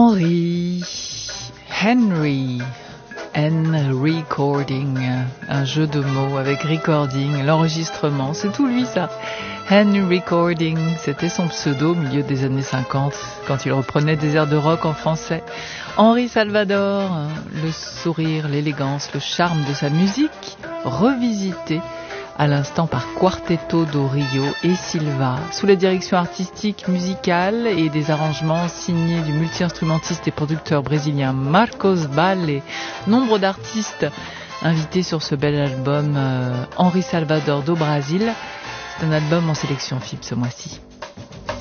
Henry, recording, un jeu de mots avec recording, l'enregistrement, c'est tout lui ça. Henry Recording, c'était son pseudo au milieu des années 50, quand il reprenait des airs de rock en français. Henri Salvador, le sourire, l'élégance, le charme de sa musique, revisité à l'instant par Quarteto do Rio et Silva, sous la direction artistique, musicale et des arrangements signés du multi-instrumentiste et producteur brésilien Marcos Valle. Nombre d'artistes invités sur ce bel album Henri Salvador do Brasil. C'est un album en sélection FIP ce mois-ci.